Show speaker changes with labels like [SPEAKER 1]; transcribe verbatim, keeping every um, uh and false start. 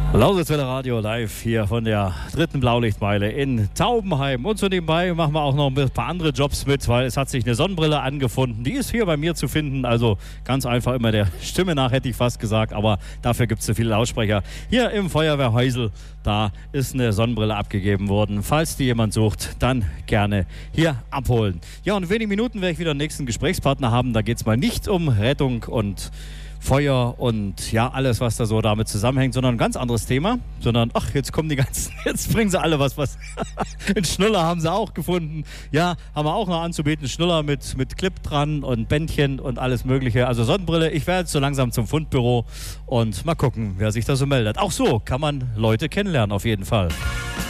[SPEAKER 1] Lausitzwelle Radio live hier von der dritten Blaulichtmeile in Taubenheim. Und so nebenbei machen wir auch noch ein paar andere Jobs mit, weil es hat sich eine Sonnenbrille angefunden. Die ist hier bei mir zu finden, also ganz einfach immer der Stimme nach, hätte ich fast gesagt. Aber dafür gibt es so viele Lautsprecher. Hier im Feuerwehrhäusl, da ist eine Sonnenbrille abgegeben worden. Falls die jemand sucht, dann gerne hier abholen. Ja, und in wenigen Minuten werde ich wieder einen nächsten Gesprächspartner haben. Da geht es mal nicht um Rettung und Feuer und ja, alles, was da so damit zusammenhängt, sondern ein ganz anderes Thema, sondern, ach, jetzt kommen die ganzen, jetzt bringen sie alle was, was, einen Schnuller haben sie auch gefunden, ja, haben wir auch noch anzubieten, Schnuller mit, mit Clip dran und Bändchen und alles mögliche, also Sonnenbrille, ich werde jetzt so langsam zum Fundbüro und mal gucken, wer sich da so meldet. Auch so kann man Leute kennenlernen, auf jeden Fall.